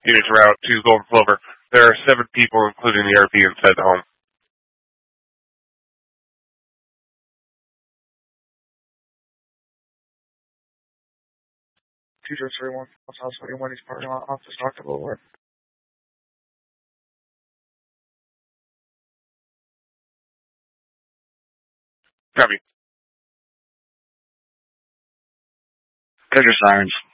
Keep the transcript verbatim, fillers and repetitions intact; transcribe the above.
units route to Golden Plover. There are seven people, including the R P, inside the home. two zero three one, House Wendy's parking lot, office Doctor Boulevard. Copy. Good your sirens.